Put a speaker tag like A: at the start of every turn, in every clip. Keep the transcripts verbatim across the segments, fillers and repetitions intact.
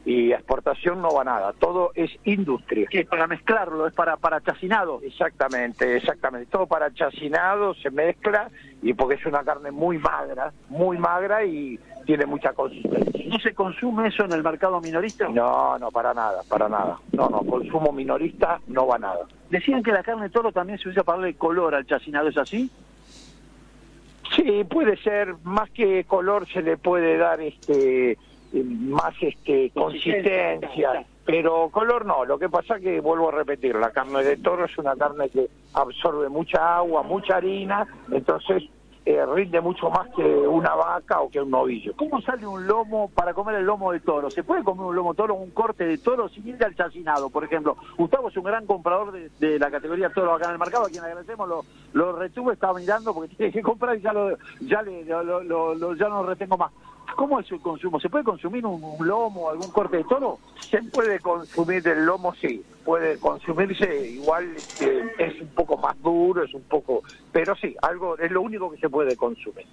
A: y exportación no va nada, todo es industria.
B: ¿Qué es para mezclarlo? ¿Es para, para chacinado?
A: Exactamente, exactamente, todo para chacinado, se mezcla, y porque es una carne muy magra, muy magra y tiene mucha consistencia.
B: ¿No se consume eso en el mercado minorista?
A: No, no, para nada, para nada. No, no, consumo minorista no va nada.
B: Decían que la carne de toro también se usa para darle color al chacinado, ¿es así?
A: Sí, puede ser, más que color se le puede dar este más este consistencia, pero color no. Lo que pasa que, vuelvo a repetir, la carne de toro es una carne que absorbe mucha agua, mucha harina, entonces eh, rinde mucho más que una vaca o que un novillo.
B: ¿Cómo sale un lomo para comer el lomo de toro? ¿Se puede comer un lomo de toro, un corte de toro sin ir al chacinado? Por ejemplo, Gustavo es un gran comprador de, de la categoría toro acá en el mercado, a quien agradecemos, lo, lo retuve, estaba mirando porque tiene que comprar y ya lo, ya le, lo, lo, lo, ya no lo retengo más. ¿Cómo es el consumo? ¿Se puede consumir un, un lomo, algún corte de toro?
A: Se puede consumir el lomo, sí, puede consumirse, igual eh, es un poco más duro, es un poco, pero sí, algo es lo único que se puede consumir,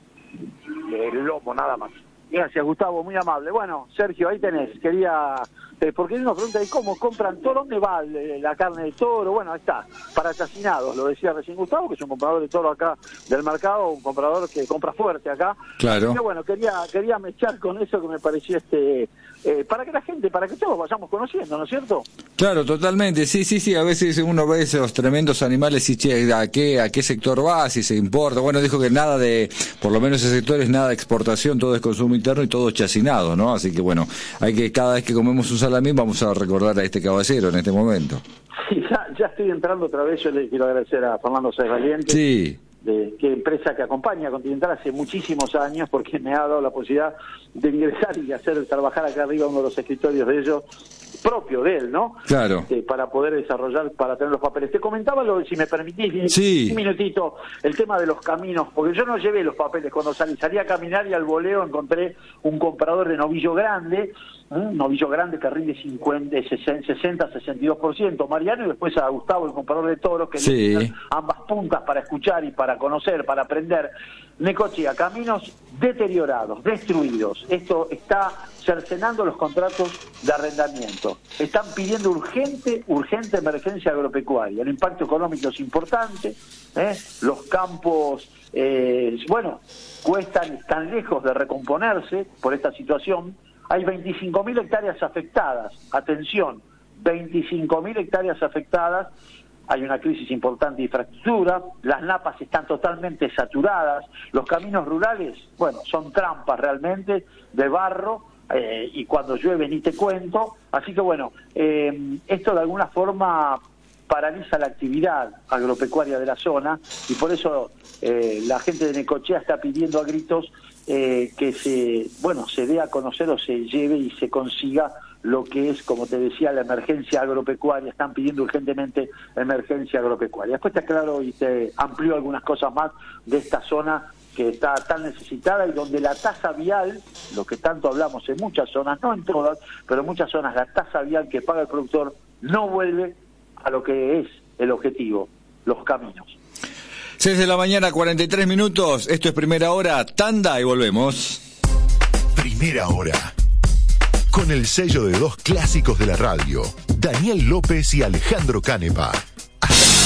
A: el lomo, nada más.
B: Gracias, Gustavo, muy amable. Bueno, Sergio, ahí tenés, quería... Eh, porque hay una pregunta de cómo compran toro, ¿dónde va el, la carne de toro? Bueno, ahí está, para chacinados, lo decía recién Gustavo, que es un comprador de toro acá del mercado, un comprador que compra fuerte acá.
C: Claro.
B: Y bueno, quería quería mechar con eso que me pareció este... Eh, para que la gente, para que todos vayamos conociendo, ¿no es cierto?
C: Claro, totalmente, sí, sí, sí, a veces uno ve esos tremendos animales y che, ¿a qué, a qué sector va? Si se importa, bueno, dijo que nada de, por lo menos ese sector es nada de exportación, todo es consumo interno y todo chacinado, ¿no? Así que bueno, hay que, cada vez que comemos un salamí vamos a recordar a este caballero en este momento.
B: Sí, ya, ya estoy entrando otra vez, yo le quiero agradecer a Fernando Sáenz Valiente.
C: Sí.
B: De qué empresa que acompaña a Continental hace muchísimos años, porque me ha dado la posibilidad de ingresar y hacer trabajar acá arriba uno de los escritorios de ellos, propio de él, ¿no?
C: Claro.
B: Eh, para poder desarrollar, para tener los papeles. Te comentaba, lo, si me permitís,
C: sí.
B: un minutito, el tema de los caminos, porque yo no llevé los papeles cuando salí, salí a caminar y al voleo encontré un comprador de novillo grande, un novillo grande que rinde cincuenta, sesenta, sesenta y dos por ciento, Mariano, y después a Gustavo, el comprador de toros, que
C: sí.
B: tiene ambas puntas para escuchar y para conocer, para aprender. Necochea, caminos deteriorados, destruidos. Esto está cercenando los contratos de arrendamiento. Están pidiendo urgente, urgente emergencia agropecuaria. El impacto económico es importante, ¿eh? Los campos, eh, bueno, cuestan, están lejos de recomponerse por esta situación. Hay veinticinco mil hectáreas afectadas. Atención, veinticinco mil hectáreas afectadas. Hay una crisis importante de infraestructura, las napas están totalmente saturadas, los caminos rurales, bueno, son trampas realmente de barro, eh, y cuando llueve ni te cuento. Así que bueno, eh, esto de alguna forma paraliza la actividad agropecuaria de la zona, y por eso eh, la gente de Necochea está pidiendo a gritos eh, que se, bueno, se dé a conocer o se lleve y se consiga lo que es, como te decía, la emergencia agropecuaria. Están pidiendo urgentemente emergencia agropecuaria. Después te aclaro y te amplío algunas cosas más de esta zona que está tan necesitada y donde la tasa vial, lo que tanto hablamos en muchas zonas, no en todas, pero en muchas zonas, la tasa vial que paga el productor no vuelve a lo que es el objetivo, los caminos.
C: seis de la mañana, cuarenta y tres minutos. Esto es Primera Hora, tanda y volvemos.
D: Primera Hora. Con el sello de dos clásicos de la radio, Daniel López y Alejandro Canepa.